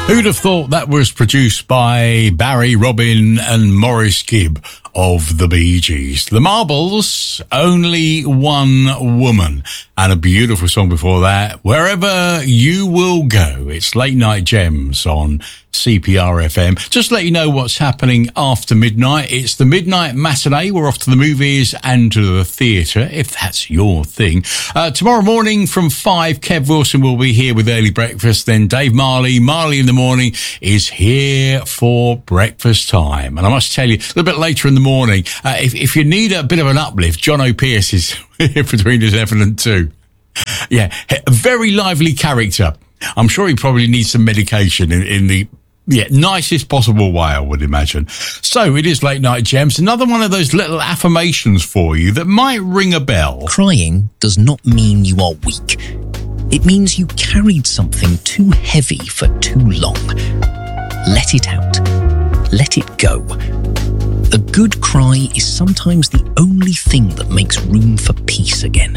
Who'd have thought that was produced by Barry, Robin and Maurice Gibb of the Bee Gees. The Marbles, Only One Woman. And a beautiful song before that, Wherever You Will Go. It's Late Night Gems on CPR FM. Just to let you know what's happening after midnight. It's the midnight matinee. We're off to the movies and to the theatre, if that's your thing. Tomorrow morning from 5, Kev Wilson will be here with early breakfast. Then Dave Marley in the morning, is here for breakfast time. And I must tell you, a little bit later in the morning, if you need a bit of an uplift, John O'Pearce is here between 11 and 2. Yeah, a very lively character. I'm sure he probably needs some medication in the nicest possible way, I would imagine. So it is Late Night Gems. Another one of those little affirmations for you that might ring a bell. Crying does not mean you are weak. It means you carried something too heavy for too long. Let it out. Let it go. A good cry is sometimes the only thing that makes room for peace again.